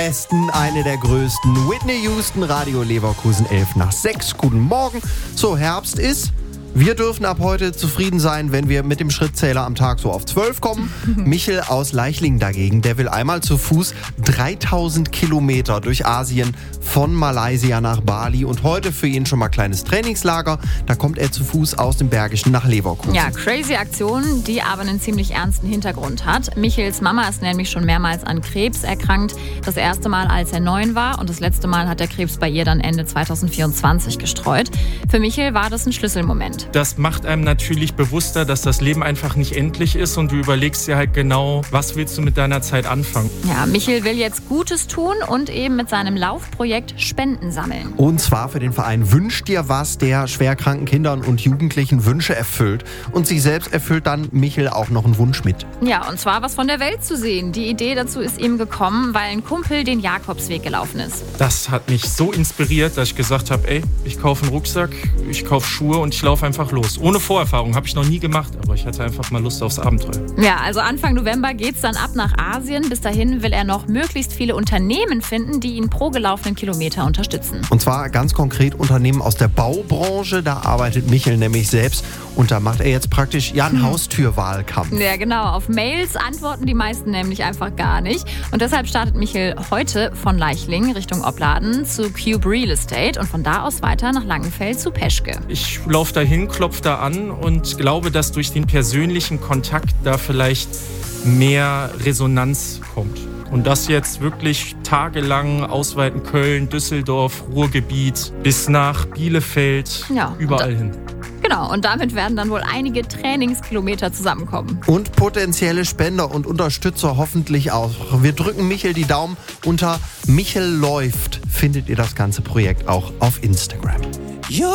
Eine der größten, Whitney Houston, Radio Leverkusen, 5:11. Guten Morgen. So, Herbst ist. Wir dürfen ab heute zufrieden sein, wenn wir mit dem Schrittzähler am Tag so auf 12 kommen. Michel aus Leichlingen dagegen, der will einmal zu Fuß 3000 Kilometer durch Asien von Malaysia nach Bali. Und heute für ihn schon mal kleines Trainingslager. Da kommt er zu Fuß aus dem Bergischen nach Leverkusen. Ja, crazy Aktion, die aber einen ziemlich ernsten Hintergrund hat. Michels Mama ist nämlich schon mehrmals an Krebs erkrankt. Das erste Mal, als er 9 war, und das letzte Mal hat der Krebs bei ihr dann Ende 2024 gestreut. Für Michel war das ein Schlüsselmoment. Das macht einem natürlich bewusster, dass das Leben einfach nicht endlich ist und du überlegst dir halt genau, was willst du mit deiner Zeit anfangen. Ja, Michel will jetzt Gutes tun und eben mit seinem Laufprojekt Spenden sammeln. Und zwar für den Verein Wünsch dir was, der schwerkranken Kindern und Jugendlichen Wünsche erfüllt. Und sich selbst erfüllt dann Michel auch noch einen Wunsch mit. Ja, und zwar was von der Welt zu sehen. Die Idee dazu ist ihm gekommen, weil ein Kumpel den Jakobsweg gelaufen ist. Das hat mich so inspiriert, dass ich gesagt habe, ich kaufe einen Rucksack, ich kaufe Schuhe und ich laufe einfach los. Ohne Vorerfahrung, habe ich noch nie gemacht, aber ich hatte einfach mal Lust aufs Abenteuer. Ja, also Anfang November geht's dann ab nach Asien. Bis dahin will er noch möglichst viele Unternehmen finden, die ihn pro gelaufenen Kilometer unterstützen. Und zwar ganz konkret Unternehmen aus der Baubranche. Da arbeitet Michel nämlich selbst. Und da macht er jetzt praktisch einen Haustürwahlkampf. Ja, genau. Auf Mails antworten die meisten nämlich einfach gar nicht. Und deshalb startet Michel heute von Leichlingen Richtung Opladen zu Cube Real Estate und von da aus weiter nach Langenfeld zu Peschke. Ich laufe dahin, klopfe da an und glaube, dass durch den persönlichen Kontakt da vielleicht mehr Resonanz kommt. Und das jetzt wirklich tagelang ausweiten Köln, Düsseldorf, Ruhrgebiet bis nach Bielefeld, überall hin. Genau, und damit werden dann wohl einige Trainingskilometer zusammenkommen. Und potenzielle Spender und Unterstützer hoffentlich auch. Wir drücken Michel die Daumen. Unter Michel läuft findet ihr das ganze Projekt auch auf Instagram.